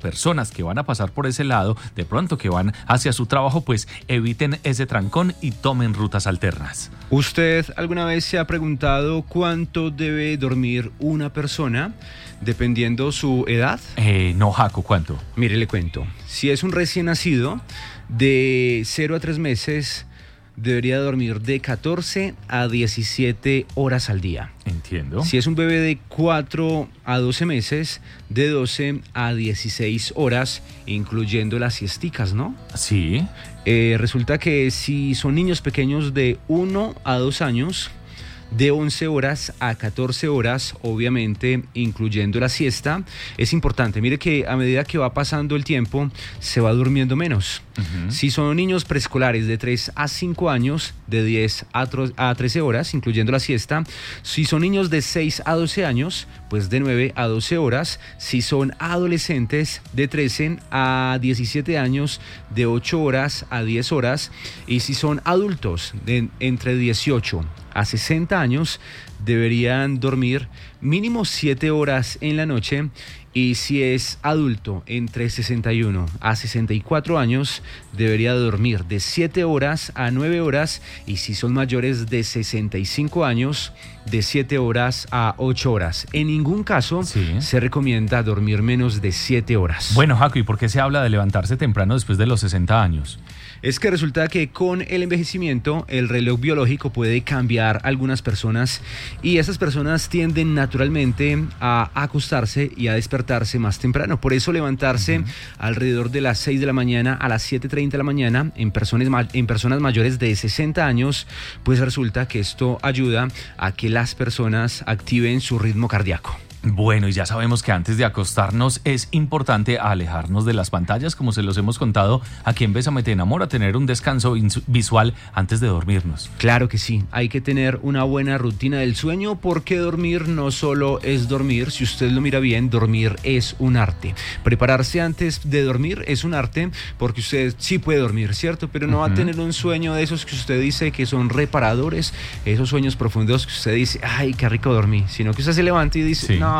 personas que van a pasar por ese lado, de pronto que van hacia su trabajo, pues eviten ese trancón y tomen rutas alternas. ¿Usted alguna vez se ha preguntado cuánto debe dormir una persona dependiendo su edad? No, Jaco, ¿cuánto? Mire, le cuento. Si es un recién nacido de 0 a 3 meses, debería dormir de 14 a 17 horas al día. Entiendo. Si es un bebé de 4 a 12 meses, de 12 a 16 horas, incluyendo las siesticas, ¿no? Sí. Resulta que si son niños pequeños de 1 a 2 años, de 11 horas a 14 horas, obviamente incluyendo la siesta, es importante. Mire que a medida que va pasando el tiempo, se va durmiendo menos. Uh-huh. Si son niños preescolares de 3 a 5 años, de 10 a 13 horas, incluyendo la siesta. Si son niños de 6 a 12 años, pues de 9 a 12 horas. Si son adolescentes de 13 a 17 años, de 8 horas a 10 horas. Y si son adultos de entre 18 a 60 años, deberían dormir mínimo 7 horas en la noche. Y si es adulto entre 61 a 64 años, debería dormir de 7 horas a 9 horas. Y si son mayores de 65 años, de 7 horas a 8 horas. En ningún caso se recomienda dormir menos de 7 horas. Bueno, Jaco, ¿y por qué se habla de levantarse temprano después de los 60 años? Es que resulta que con el envejecimiento el reloj biológico puede cambiar a algunas personas y esas personas tienden naturalmente a acostarse y a despertarse más temprano. Por eso levantarse alrededor de las 6 de la mañana a las 7:30 de la mañana en personas mayores de 60 años, pues resulta que esto ayuda a que las personas activen su ritmo cardíaco. Bueno, y ya sabemos que antes de acostarnos es importante alejarnos de las pantallas, como se los hemos contado aquí en Bésame Te Enamora, tener un descanso visual antes de dormirnos. Claro que sí, hay que tener una buena rutina del sueño porque dormir no solo es dormir, si usted lo mira bien, dormir es un arte. Prepararse antes de dormir es un arte porque usted sí puede dormir, ¿cierto? Pero no va a tener un sueño de esos que usted dice que son reparadores, esos sueños profundos que usted dice, ay, qué rico dormí, sino que usted se levanta y dice, no,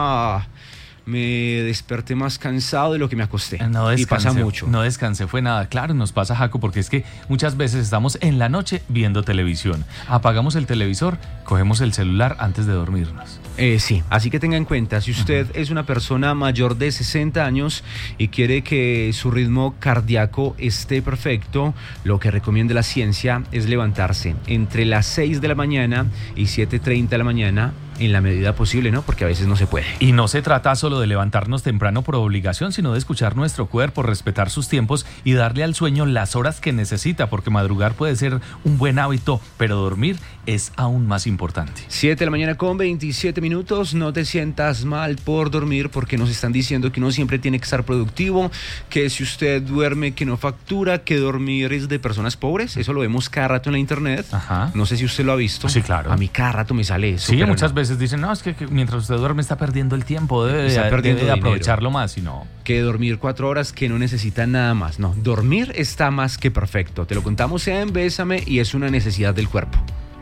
me desperté más cansado de lo que me acosté. No descansé, y pasa mucho. No descansé, fue nada. Claro, nos pasa, Jaco, porque es que muchas veces estamos en la noche viendo televisión. Apagamos el televisor, cogemos el celular antes de dormirnos. Sí, así que tenga en cuenta, si usted es una persona mayor de 60 años y quiere que su ritmo cardíaco esté perfecto, lo que recomienda la ciencia es levantarse entre las 6 de la mañana y 7:30 de la mañana, en la medida posible, ¿no? Porque a veces no se puede. Y no se trata solo de levantarnos temprano por obligación, sino de escuchar nuestro cuerpo, respetar sus tiempos y darle al sueño las horas que necesita, porque madrugar puede ser un buen hábito, pero dormir es aún más importante. 7 de la mañana con 27 minutos, no te sientas mal por dormir, porque nos están diciendo que uno siempre tiene que estar productivo, que si usted duerme que no factura, que dormir es de personas pobres, eso lo vemos cada rato en la internet. Ajá. No sé si usted lo ha visto. Sí, claro. A mí cada rato me sale eso. Sí, muchas veces dicen, no, es que mientras usted duerme está perdiendo el tiempo, debe aprovecharlo más, y no. Que dormir 4 horas, que no necesita nada más. No, dormir está más que perfecto. Te lo contamos en Bésame y es una necesidad del cuerpo.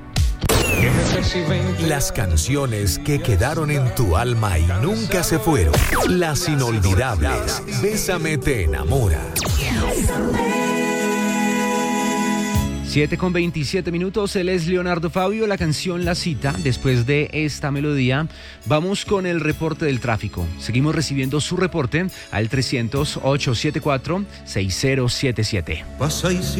Las canciones que quedaron en tu alma y nunca se fueron. Las inolvidables. Bésame Te Enamora. 7 con 27 minutos, él es Leonardo Fabio, la canción La Cita. Después de esta melodía, vamos con el reporte del tráfico. Seguimos recibiendo su reporte al 300-874-6077.